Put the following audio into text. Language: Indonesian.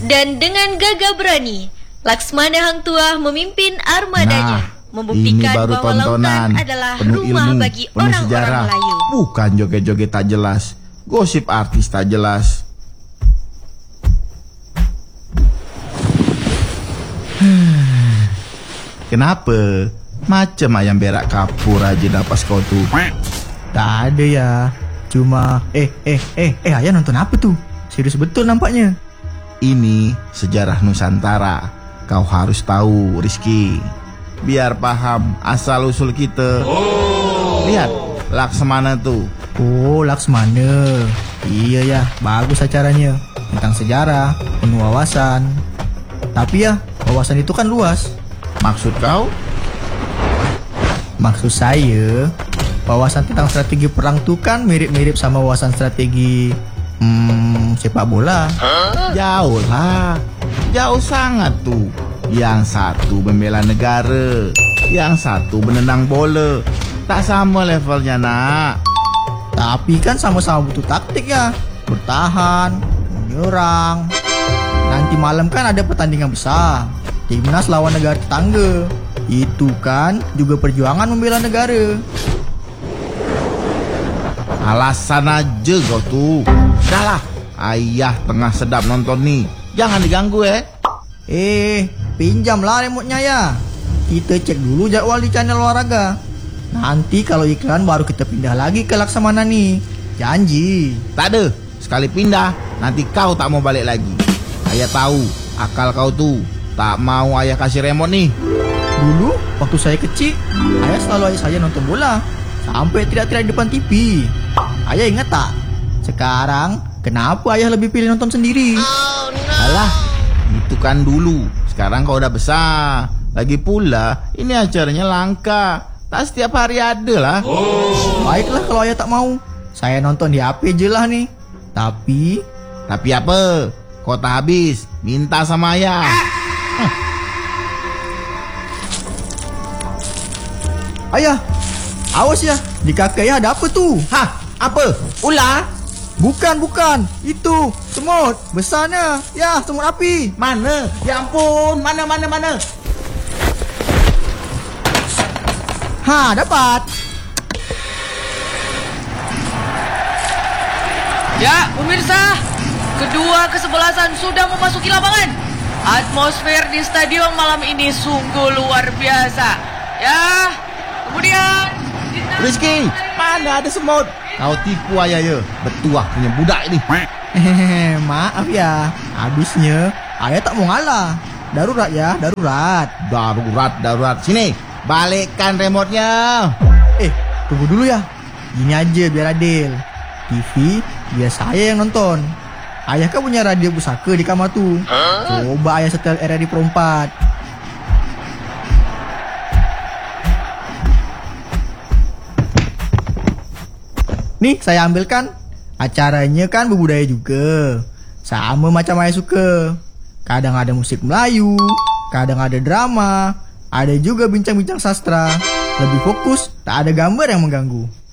Dan dengan gagah berani, Laksmana Hang Tuah memimpin armadanya, membuktikan ini baru bahwa tontonan lautan adalah penuh rumah ilmu, bagi penuh orang-orang sejarah. Melayu. Bukan joget-joget tak jelas, gosip artis tak jelas. Kenapa? Macam ayam berak kapur aja napas kau tuh. Tak ada ya. Cuma ayah nonton apa tuh? Serius betul nampaknya. Ini sejarah Nusantara. Kau harus tahu, Rizky. Biar paham asal-usul kita. Lihat, Laksmana tuh. Oh, Laksmana. Iya ya, bagus acaranya. Tentang sejarah, penuh wawasan. Tapi ya, wawasan itu kan luas. Maksud kau? Maksud saya, wawasan tentang strategi perang tuh kan mirip-mirip sama wawasan strategi sepak bola. Jauh lah. Jauh sangat tuh. Yang satu membela negara, yang satu menendang bola. Tak sama levelnya, nak. Tapi kan sama-sama butuh taktik ya. Bertahan, menyerang. Nanti malam kan ada pertandingan besar, timnas lawan negara tetangga. Itu kan juga perjuangan membela negara. Alasan aja kau tuh. Dah lah, ayah tengah sedap nonton nih. Jangan diganggu Pinjamlah remote-nya ya. Kita cek dulu jadwal di channel olahraga. Nanti kalau iklan baru kita pindah lagi ke Laksamana nih. Janji. Tak ada, sekali pindah nanti kau tak mau balik lagi. Ayah tahu akal kau tuh. Tak mau ayah kasih remote nih. Dulu waktu saya kecil, ayah selalu ajak saya nonton bola sampai teriak-teriak di depan TV. Ayah ingat tak? Sekarang kenapa ayah lebih pilih nonton sendiri? Alah, itu kan dulu. Sekarang kau udah besar. Lagi pula ini acaranya langka. Tak setiap hari ada lah. Baiklah kalau ayah tak mau, saya nonton di HP je lah nih. Tapi apa? Kau tak habis minta sama ayah. Ayah, awas ya, di kaki ayah ada apa tuh? Hah? Apa? Ular? Bukan, itu semut besarnya. Ya, semut api. Mana? Ya ampun, mana? Dapat. Ya, pemirsa, kedua kesebelasan sudah memasuki lapangan. Atmosfer di stadion malam ini sungguh luar biasa. Ya, kemudian Rizky, mana ada semut? Kau tipu ayah ya. Betuah punya budak ini. Maaf ya, habisnya ayah tak mau ngalah. Darurat ya, darurat. Darurat. Sini, balikkan remote-nya. Tunggu dulu ya. Gini aja biar adil. TV biar saya yang nonton. Ayah kan punya radio pusaka di kamar tuh. Coba ayah setel RRI Pro 4. Nih saya ambilkan. Acaranya kan berbudaya juga. Sama macam ayah suka. Kadang ada musik Melayu, kadang ada drama, ada juga bincang-bincang sastra. Lebih fokus, tak ada gambar yang mengganggu.